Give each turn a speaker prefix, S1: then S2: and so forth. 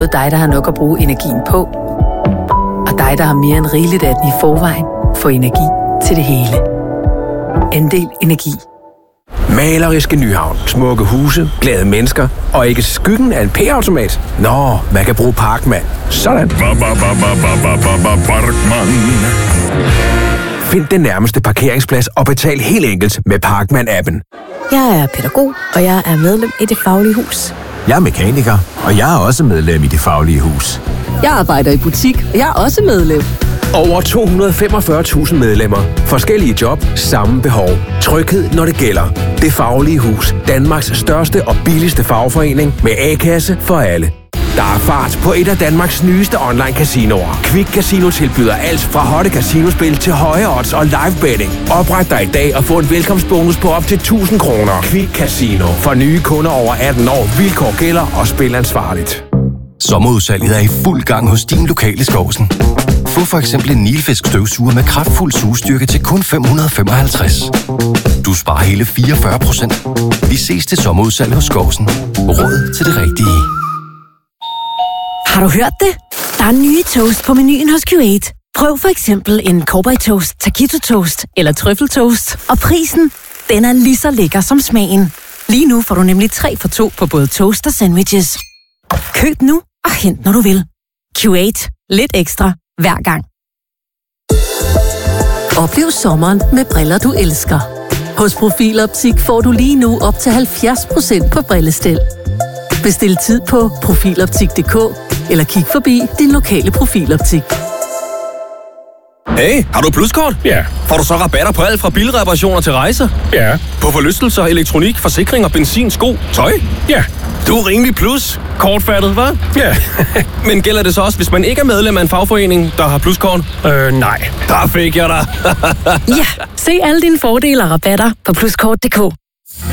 S1: dig, der har nok at bruge energien på. Og dig, der har mere end rigeligt af den i forvejen, få energi til det hele. Andel Energi.
S2: Maleriske Nyhavn. Smukke huse, glade mennesker og ikke skyggen af en P-automat. Nå, man kan bruge Parkman. Sådan. Find den nærmeste parkeringsplads og betal helt enkelt med Parkman-appen.
S3: Jeg er pædagog, og jeg er medlem i Det Faglige Hus.
S4: Jeg er mekaniker, og jeg er også medlem i Det Faglige Hus.
S5: Jeg arbejder i butik, og jeg er også medlem.
S2: Over 245.000 medlemmer. Forskellige job, samme behov. Tryghed, når det gælder. Det Faglige Hus. Danmarks største og billigste fagforening med A-kasse for alle. Der er fart på et af Danmarks nyeste online casinoer. Quick Casino tilbyder alt fra hotte casinospil til høje odds og live betting. Opret dig i dag og få en velkomstbonus på op til 1.000 kroner. Quick Casino. For nye kunder over 18 år. Vilkår gælder og spil ansvarligt.
S6: Sommerudsalget er i fuld gang hos din lokale Skovsen. Få for eksempel en Nilfisk støvsuger med kraftfuld sugestyrke til kun 555. Du sparer hele 44%. Vi ses til sommerudsalg hos Skovsen. Råd til det rigtige.
S3: Har du hørt det? Der er nye toast på menuen hos Q8. Prøv for eksempel en Cowboy Toast, Taquito Toast eller Trøffeltoast. Og prisen, den er lige så lækker som smagen. Lige nu får du nemlig 3 for 2 på både toast og sandwiches. Køb nu og hent, når du vil. Q8. Lidt ekstra hver gang.
S5: Oplev sommeren med briller, du elsker. Hos Profiloptik får du lige nu op til 70% på brillestel. Bestil tid på profiloptik.dk eller kig forbi din lokale Profiloptik.
S7: Hey, har du pluskort?
S8: Ja.
S7: Får du så rabatter på alt fra bilreparationer til rejser?
S8: Ja.
S7: På forlystelser, elektronik, forsikring og benzin, sko, tøj?
S8: Ja.
S7: Du er rimelig plus. Kortfattet, hva'?
S8: Ja.
S7: Men gælder det så også, hvis man ikke er medlem af en fagforening, der har pluskort?
S8: Nej.
S7: Der fik jeg dig.
S3: Ja, se alle dine fordele og rabatter på pluskort.dk.